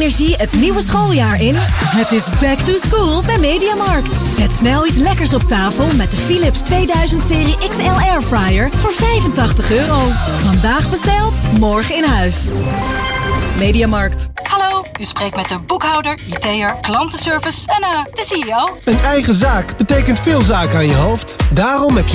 energie het nieuwe schooljaar in? Het is back to school bij Mediamarkt. Zet snel iets lekkers op tafel met de Philips 2000-serie XL Airfryer voor €85. Vandaag besteld, morgen in huis. Mediamarkt. Hallo, u spreekt met de boekhouder, IT'er, klantenservice en de CEO. Een eigen zaak betekent veel zaken aan je hoofd. Daarom heb je